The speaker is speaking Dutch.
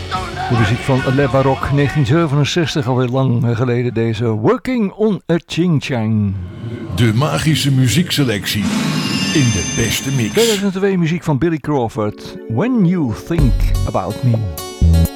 De muziek van Le Baroque 1967, alweer lang geleden deze Working on a Ching Chang. De magische muziekselectie in de beste mix. 2002 muziek van Billy Crawford, When You Think About Me.